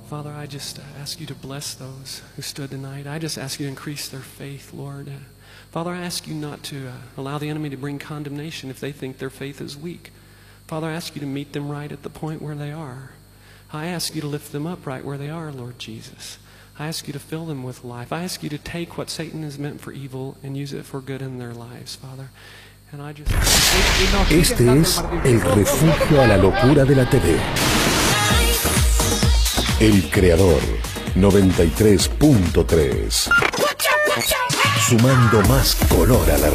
Father, I just ask you to bless those who stood tonight. I just ask you to increase their faith, Lord. Father, I ask you not to allow the enemy to bring condemnation if they think their faith is weak. Father, I ask you to meet them right at the point where they are. I ask you to lift them up right where they are, Lord Jesus. I ask you to fill them with life. I ask you to take what Satan has meant for evil and use it for good in their lives, Father. And I just... Este es el refugio a la locura de la TV. El Creador 93.3. Sumando más color a la